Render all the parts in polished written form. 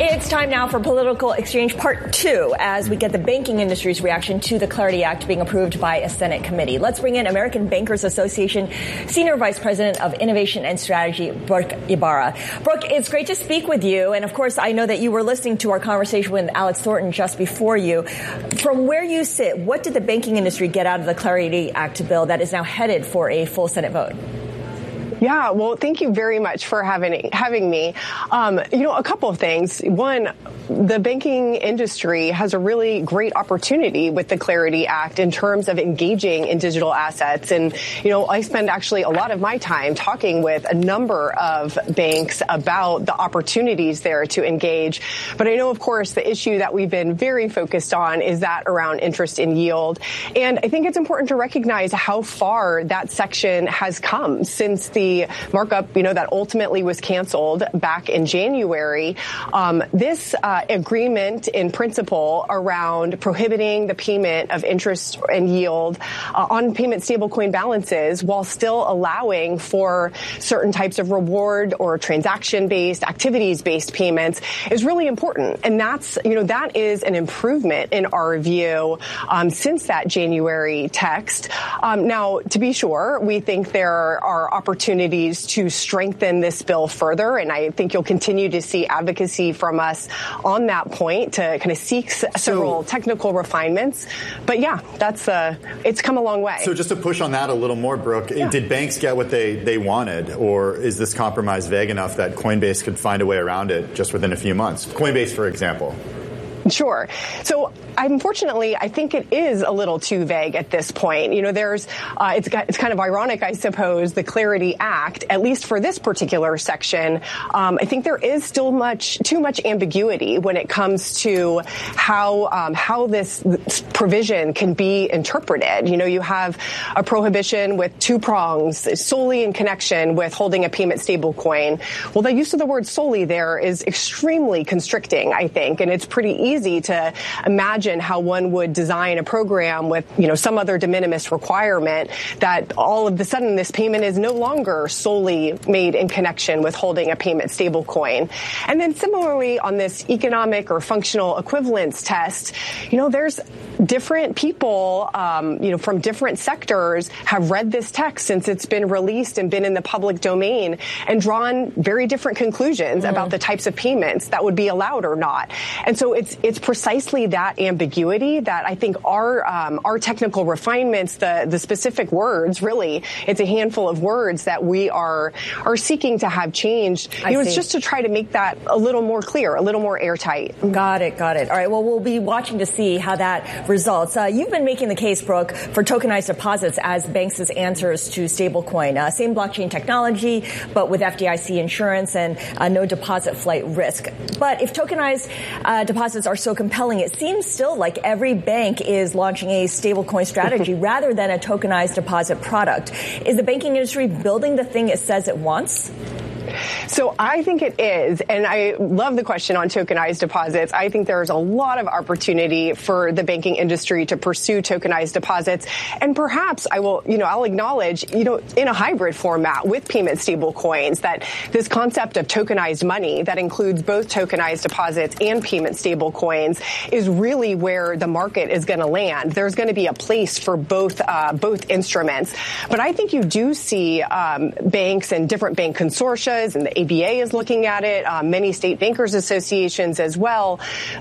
It's time now for Political Exchange Part 2 as we get the banking industry's reaction to the Clarity Act being approved by a Senate committee. Let's bring in American Bankers Association Senior Vice President of Innovation and Strategy, Brooke Ibarra. Brooke, it's great to speak with you. And of course, I know that you were listening to our conversation with Alex Thornton just before you. From where you sit, what did the banking industry get out of the Clarity Act bill that is now headed for a full Senate vote? Yeah, well, thank you very much for having me. A couple of things. One, the banking industry has a really great opportunity with the Clarity Act in terms of engaging in digital assets. And, I spend actually a lot of my time talking with a number of banks about the opportunities there to engage. But I know, of course, the issue that we've been very focused on is that around interest and yield. And I think it's important to recognize how far that section has come since the markup, that ultimately was canceled back in January. This agreement in principle around prohibiting the payment of interest and yield on payment stablecoin balances while still allowing for certain types of reward or transaction-based, activities-based payments is really important. And that's, that is an improvement in our view since that January text. Now, to be sure, we think there are opportunities to strengthen this bill further, and I think you'll continue to see advocacy from us on that point to kind of seek several technical refinements. But yeah, it's come a long way. So just to push on that a little more, Brooke, did banks get what they wanted, or is this compromise vague enough that Coinbase could find a way around it just within a few months? Coinbase, for example. Sure. So unfortunately, I think it is a little too vague at this point. It's kind of ironic, I suppose, the Clarity Act, at least for this particular section. I think there is still too much ambiguity when it comes to how this provision can be interpreted. You have a prohibition with two prongs solely in connection with holding a payment stablecoin. Well, the use of the word solely there is extremely constricting, I think, and it's pretty easy to imagine how one would design a program with, some other de minimis requirement that all of a sudden this payment is no longer solely made in connection with holding a payment stablecoin. And then similarly on this economic or functional equivalence test, there's different people, from different sectors have read this text since it's been released and been in the public domain and drawn very different conclusions about the types of payments that would be allowed or not. And so it's precisely that ambiguity that I think our technical refinements, the specific words, really, it's a handful of words that we are seeking to have changed. It's just to try to make that a little more clear, a little more airtight. Got it. All right. Well, we'll be watching to see how that results. You've been making the case, Brooke, for tokenized deposits as banks' answers to stablecoin. Same blockchain technology, but with FDIC insurance and no deposit flight risk. But if tokenized deposits are so compelling, it seems still like every bank is launching a stablecoin strategy rather than a tokenized deposit product. Is the banking industry building the thing it says it wants? So I think it is, and I love the question on tokenized deposits. I think there's a lot of opportunity for the banking industry to pursue tokenized deposits, and perhaps I'll acknowledge, in a hybrid format with payment stable coins, that this concept of tokenized money that includes both tokenized deposits and payment stable coins is really where the market is going to land. There's going to be a place for both instruments, but I think you do see banks and different bank consortia, and the ABA is looking at it, many state bankers associations as well,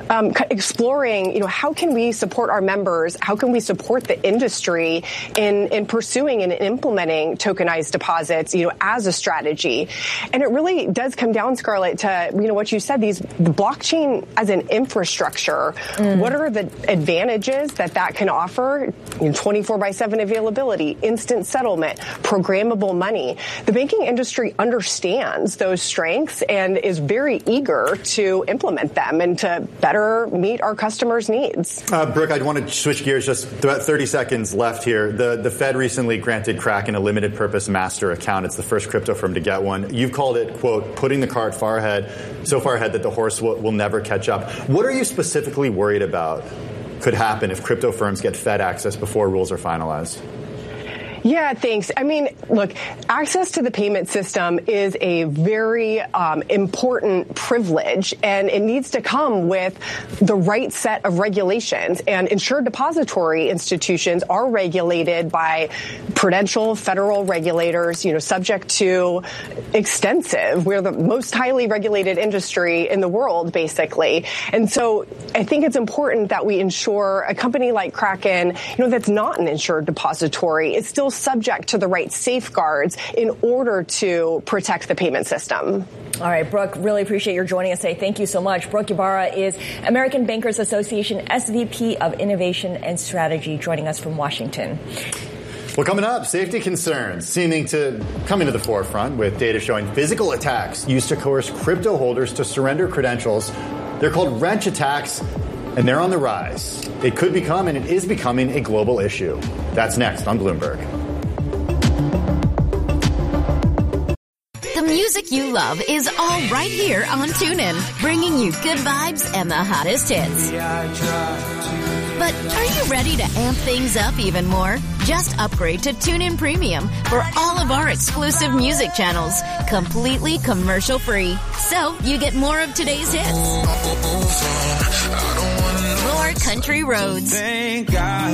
exploring, how can we support our members? How can we support the industry in pursuing and implementing tokenized deposits, as a strategy? And it really does come down, Scarlett, to, what you said, the blockchain as an infrastructure. What are the advantages that can offer? 24/7 availability, instant settlement, programmable money. The banking industry understands those strengths and is very eager to implement them and to better meet our customers' needs. Brooke, I want to switch gears, just about 30 seconds left here. The Fed recently granted Kraken a limited purpose master account. It's the first crypto firm to get one. You've called it, quote, putting the cart so far ahead that the horse will never catch up. What are you specifically worried about could happen if crypto firms get Fed access before rules are finalized? Yeah, thanks. I mean, look, access to the payment system is a very important privilege, and it needs to come with the right set of regulations. And insured depository institutions are regulated by prudential federal regulators, subject to we're the most highly regulated industry in the world, basically. And so I think it's important that we ensure a company like Kraken, that's not an insured depository, is still subject to the right safeguards in order to protect the payment system. All right, Brooke, really appreciate your joining us today. Thank you so much. Brooke Ybarra is American Bankers Association SVP of Innovation and Strategy, joining us from Washington. Well, coming up, safety concerns seeming to come into the forefront with data showing physical attacks used to coerce crypto holders to surrender credentials. They're called wrench attacks, and they're on the rise. It could become, and it is becoming, a global issue. That's next on Bloomberg. The music you love is all right here on TuneIn, bringing you good vibes and the hottest hits. But are you ready to amp things up even more? Just upgrade to TuneIn Premium for all of our exclusive music channels, completely commercial-free. So you get more of today's hits, more country roads, and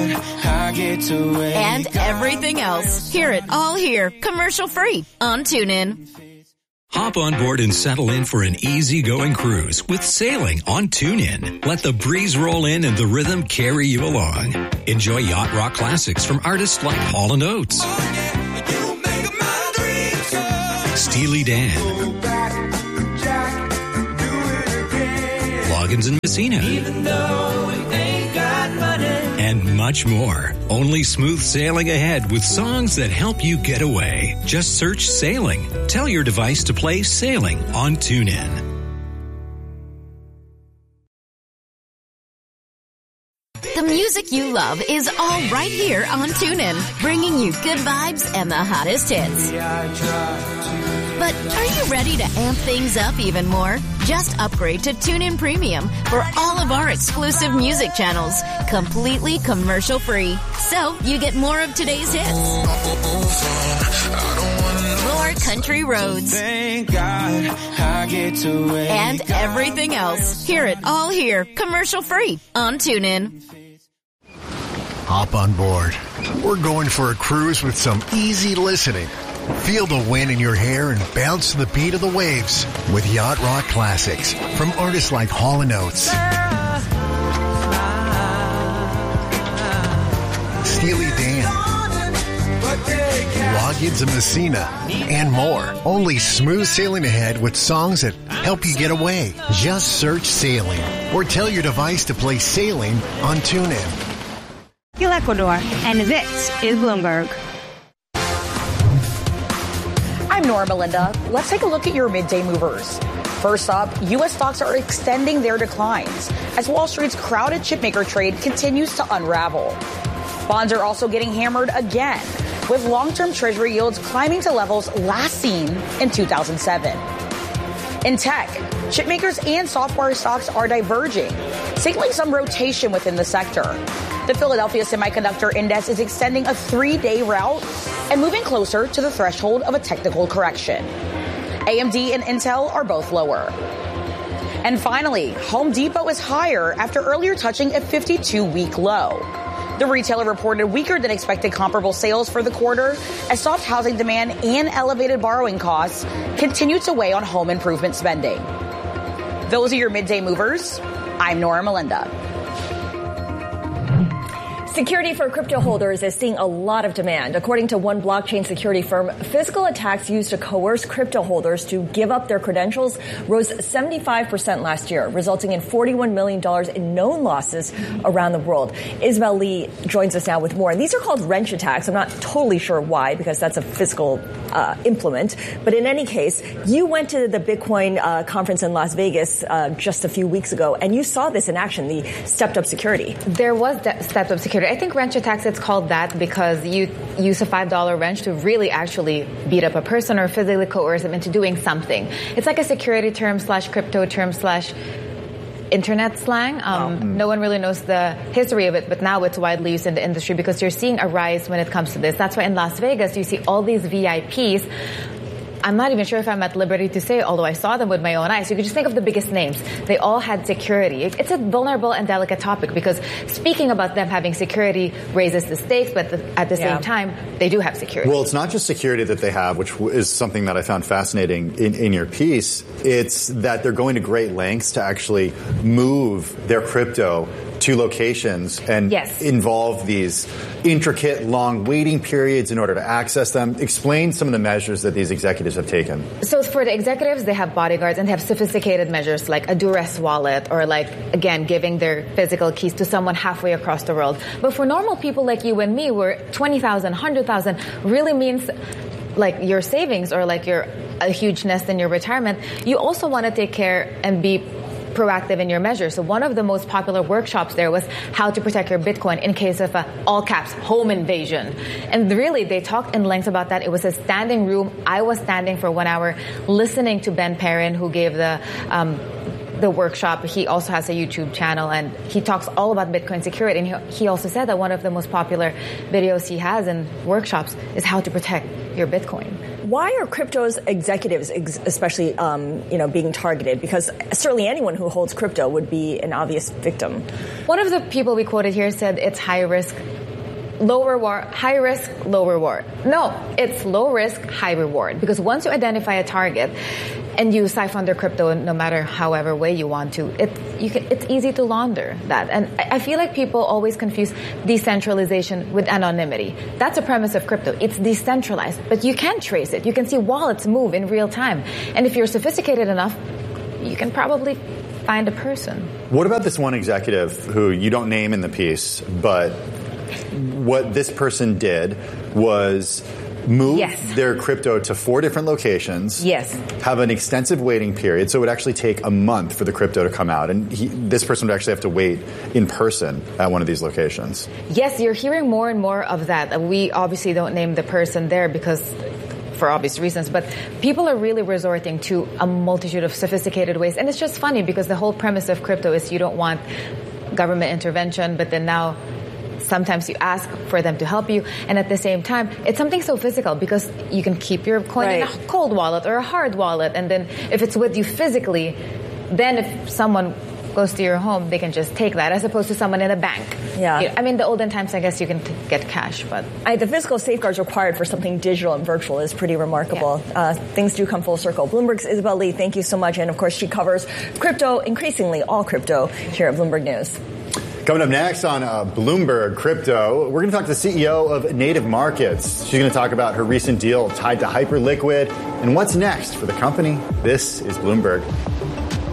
everything else. Hear it all here, commercial-free on TuneIn. Hop on board and settle in for an easy-going cruise with sailing on TuneIn. Let the breeze roll in and the rhythm carry you along. Enjoy yacht rock classics from artists like Hall & Oates, Steely Dan, Loggins and Messina, and much more. Only smooth sailing ahead with songs that help you get away. Just search Sailing. Tell your device to play Sailing on TuneIn. The music you love is all right here on TuneIn, bringing you good vibes and the hottest hits. But are you ready to amp things up even more? Just upgrade to TuneIn Premium for all of our exclusive music channels, completely commercial-free. So you get more of today's hits, more country roads, and everything else. Hear it all here, commercial-free on TuneIn. Hop on board. We're going for a cruise with some easy listening. Feel the wind in your hair and bounce to the beat of the waves with yacht rock classics from artists like Hall & Oates, Steely Dan, Loggins and Messina, and more. Only smooth sailing ahead with songs that help you get away. Just search Sailing or tell your device to play Sailing on TuneIn. Gil Ecuador, and this is Bloomberg. I'm Nora Melinda. Let's take a look at your midday movers. First up, U.S. stocks are extending their declines as Wall Street's crowded chipmaker trade continues to unravel. Bonds are also getting hammered again, with long-term Treasury yields climbing to levels last seen in 2007. In tech, chipmakers and software stocks are diverging, signaling some rotation within the sector. The Philadelphia Semiconductor Index is extending a 3-day rout and moving closer to the threshold of a technical correction. AMD and Intel are both lower. And finally, Home Depot is higher after earlier touching a 52-week low. The retailer reported weaker than expected comparable sales for the quarter as soft housing demand and elevated borrowing costs continue to weigh on home improvement spending. Those are your midday movers. I'm Nora Melinda. Security for crypto holders is seeing a lot of demand. According to one blockchain security firm, physical attacks used to coerce crypto holders to give up their credentials rose 75% last year, resulting in $41 million in known losses around the world. Isabel Lee joins us now with more. And these are called wrench attacks. I'm not totally sure why, because that's a physical implement. But in any case, you went to the Bitcoin conference in Las Vegas just a few weeks ago, and you saw this in action, the stepped-up security. There was stepped-up security. I think wrench attacks, it's called that because you use a $5 wrench to really actually beat up a person or physically coerce them into doing something. It's like a security term / crypto term / internet slang. No one really knows the history of it, but now it's widely used in the industry because you're seeing a rise when it comes to this. That's why in Las Vegas, you see all these VIPs. I'm not even sure if I'm at liberty to say, although I saw them with my own eyes. You can just think of the biggest names. They all had security. It's a vulnerable and delicate topic because speaking about them having security raises the stakes, but at the same time, they do have security. Well, it's not just security that they have, which is something that I found fascinating in your piece. It's that they're going to great lengths to actually move their crypto to locations and involve these intricate, long waiting periods in order to access them. Explain some of the measures that these executives have taken. So for the executives, they have bodyguards and they have sophisticated measures like a duress wallet or like, again, giving their physical keys to someone halfway across the world. But for normal people like you and me, where 20,000, 100,000 really means like your savings or like a huge nest in your retirement, you also want to take care and be proactive in your measures. So one of the most popular workshops there was how to protect your Bitcoin in case of a, all caps, home invasion. And really, they talked in length about that. It was a standing room. I was standing for 1 hour listening to Ben Perrin, who gave the workshop. He also has a YouTube channel, and he talks all about Bitcoin security. And he also said that one of the most popular videos he has in workshops is how to protect your Bitcoin. Why are crypto's executives especially, being targeted? Because certainly anyone who holds crypto would be an obvious victim. One of the people we quoted here said it's high risk, low reward, high risk, low reward. No, it's low risk, high reward. Because once you identify a target and you siphon their crypto, no matter however way you want to, it's easy to launder that. And I feel like people always confuse decentralization with anonymity. That's a premise of crypto. It's decentralized, but you can trace it. You can see wallets move in real time. And if you're sophisticated enough, you can probably find a person. What about this one executive who you don't name in the piece, but what this person did was move their crypto to 4 different locations, have an extensive waiting period, so it would actually take a month for the crypto to come out, and this person would actually have to wait in person at one of these locations. Yes, you're hearing more and more of that. We obviously don't name the person there because for obvious reasons, but people are really resorting to a multitude of sophisticated ways, and it's just funny because the whole premise of crypto is you don't want government intervention, but then now sometimes you ask for them to help you, and at the same time, it's something so physical because you can keep your coin in a cold wallet or a hard wallet, and then if it's with you physically, then if someone goes to your home, they can just take that, as opposed to someone in a bank. Yeah. I mean, the olden times, I guess you can get cash, but the physical safeguards required for something digital and virtual is pretty remarkable. Yeah. Things do come full circle. Bloomberg's Isabel Lee, thank you so much. And of course, she covers crypto, increasingly all crypto, here at Bloomberg News. Coming up next on Bloomberg Crypto, we're going to talk to the CEO of Native Markets. She's going to talk about her recent deal tied to Hyperliquid and what's next for the company. This is Bloomberg.